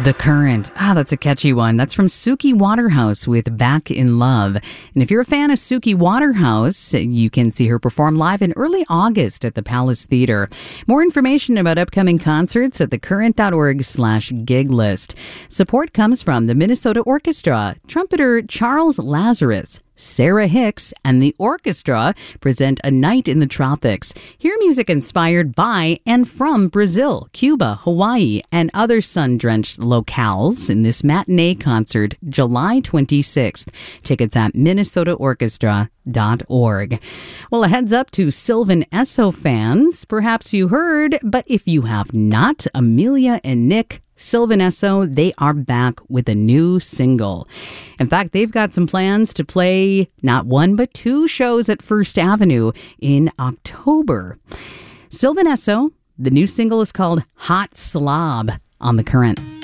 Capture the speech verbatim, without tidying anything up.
The Current. Ah, that's a catchy one. That's from Suki Waterhouse with Back in Love. And if you're a fan of Suki Waterhouse, you can see her perform live in early August at the Palace Theatre. More information about upcoming concerts at thecurrent.org slash gig list. Support comes from the Minnesota Orchestra. Trumpeter Charles Lazarus, Sarah Hicks, and the orchestra present A Night in the Tropics. Hear music inspired by and from Brazil, Cuba, Hawaii, and other sun-drenched locales in this matinee concert July twenty-sixth. Tickets at minnesota orchestra dot org. Well, a heads up to Sylvan Esso fans. Perhaps you heard, but if you have not, Amelia and Nick, Sylvan Esso, they are back with a new single. In fact, they've got some plans to play not one but two shows at First Avenue in October. Sylvan Esso, the new single is called Hot Slob on The Current.